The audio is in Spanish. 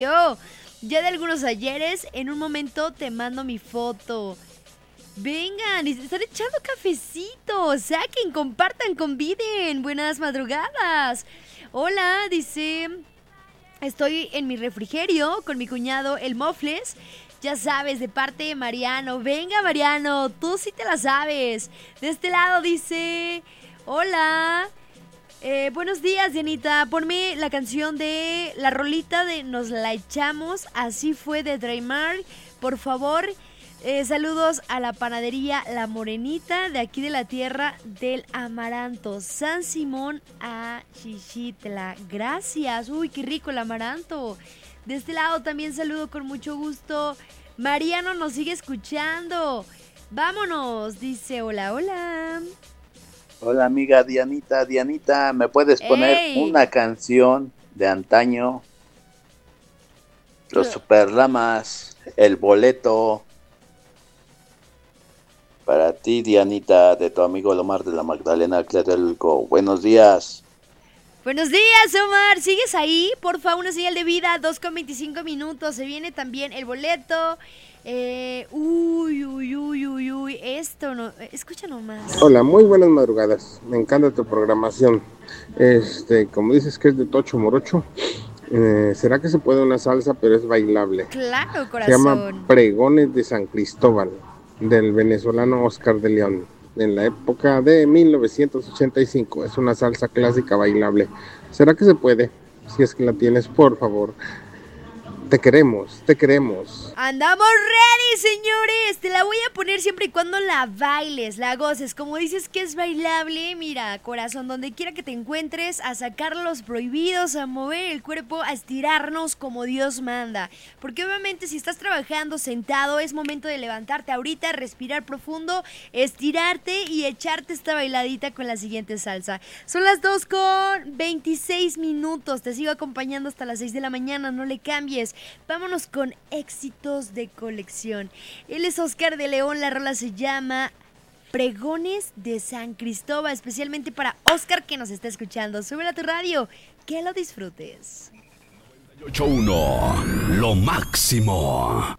Yo, ya de algunos ayeres, en un momento te mando mi foto. Vengan, y se están echando cafecito. Saquen, compartan, conviden. Buenas madrugadas. Hola, dice. Estoy en mi refrigerio con mi cuñado, el Mofles. Ya sabes, de parte de Mariano. Venga, Mariano, tú sí te la sabes. De este lado dice. Hola. Buenos días, Dianita. Ponme la canción de la rolita de Nos la echamos. Así fue de Draymar. Por favor. Saludos a la panadería La Morenita de aquí de la tierra del Amaranto, San Simón a Chichitla. Gracias. Uy, qué rico el amaranto. De este lado también saludo con mucho gusto. Mariano nos sigue escuchando. Vámonos, dice hola, hola. Hola amiga Dianita, Dianita, ¿me puedes poner ¡Ey! una canción de antaño? Los Superlamas, El Boleto. Para ti, Dianita, de tu amigo Lomar de la Magdalena Tlatelolco. Buenos días. Buenos días, Omar. ¿Sigues ahí? Porfa, una señal de vida, 2:25 minutos. Se viene también el boleto. Uy. Esto no. Escucha nomás. Hola, muy buenas madrugadas. Me encanta tu programación. Como dices que es de Tocho Morocho, ¿será que se puede una salsa, pero es bailable? Claro, Se llama corazón. Pregones de San Cristóbal, del venezolano Oscar de León, en la época de 1985. Es una salsa clásica bailable. ¿Será que se puede? Si es que la tienes, por favor. Te queremos, te queremos. Andamos ready, señores. Te la voy a poner siempre y cuando la bailes, la goces. Como dices que es bailable, mira, corazón, donde quiera que te encuentres, a sacar los prohibidos, a mover el cuerpo, a estirarnos como Dios manda. Porque obviamente si estás trabajando sentado, es momento de levantarte ahorita, respirar profundo, estirarte y echarte esta bailadita con la siguiente salsa. Son las 2:26. Te sigo acompañando hasta las 6 de la mañana, no le cambies. Vámonos con éxitos de colección. Él es Oscar de León, la rola se llama Pregones de San Cristóbal, especialmente para Oscar que nos está escuchando. Súbela a tu radio, que lo disfrutes. 8-1, lo máximo.